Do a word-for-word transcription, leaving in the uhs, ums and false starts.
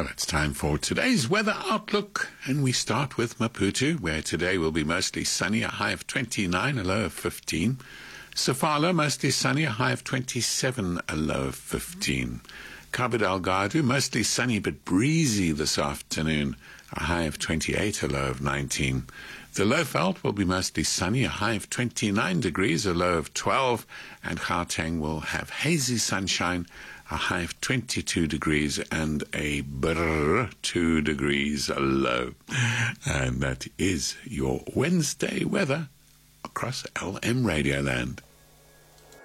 Well, it's time for today's weather outlook, and we start with Maputo, where today will be mostly sunny, a high of twenty-nine, a low of fifteen. Sofala, mostly sunny, a high of twenty-seven, a low of fifteen. Cabo Delgado, mostly sunny but breezy this afternoon, a high of twenty-eight, a low of nineteen. The Lowveld will be mostly sunny, a high of twenty-nine degrees, a low of twelve, and Gauteng will have hazy sunshine, a high of twenty-two degrees and a brrr two degrees low. And that is your Wednesday weather across L M Radioland.